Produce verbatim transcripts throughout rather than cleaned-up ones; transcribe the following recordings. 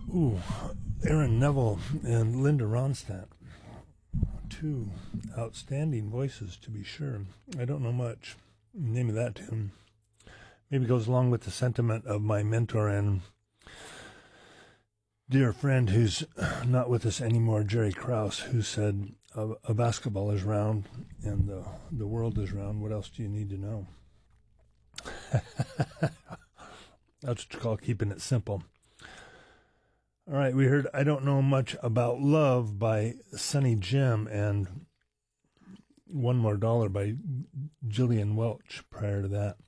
Ooh, Aaron Neville and Linda Ronstadt. Two outstanding voices, to be sure. I don't know much. The name of that tune maybe goes along with the sentiment of my mentor and dear friend who's not with us anymore, Jerry Krause, who said, a, a basketball is round and the, the world is round. What else do you need to know? That's what you call keeping it simple. All right, we heard I Don't Know Much About Love by Sonny Jim and One More Dollar by Jillian Welch prior to that.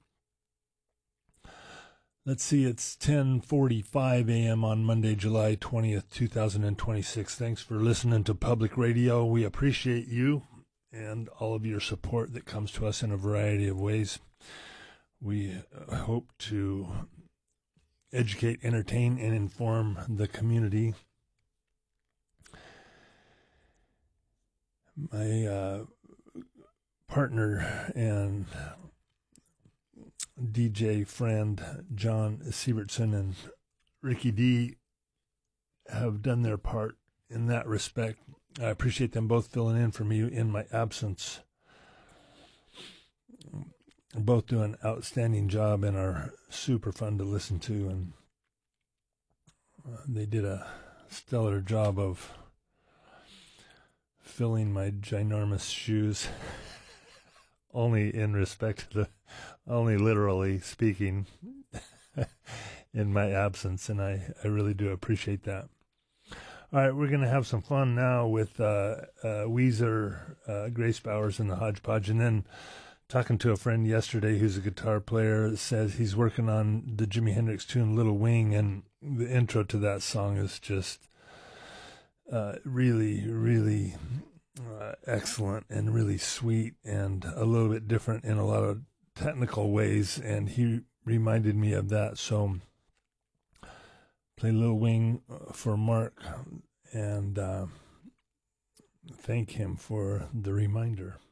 Let's see, it's ten forty-five a.m. on Monday, July twentieth, twenty twenty-six. Thanks for listening to Public Radio. We appreciate you and all of your support that comes to us in a variety of ways. We hope to educate, entertain, and inform the community. My uh, partner and D J friend John Sievertson and Ricky D have done their part in that respect. I appreciate them both filling in for me in my absence. Both do an outstanding job and are super fun to listen to, and uh, they did a stellar job of filling my ginormous shoes. Only in respect to the, only literally speaking, in my absence, and I, I really do appreciate that. All right, we're going to have some fun now with uh, uh, Weezer, uh, Grace Bowers, and the Hodgepodge, and then talking to a friend yesterday who's a guitar player, says he's working on the Jimi Hendrix tune Little Wing, and the intro to that song is just uh, really, really uh, excellent and really sweet and a little bit different in a lot of technical ways, and he reminded me of that. So play Little Wing for Mark and uh, thank him for the reminder.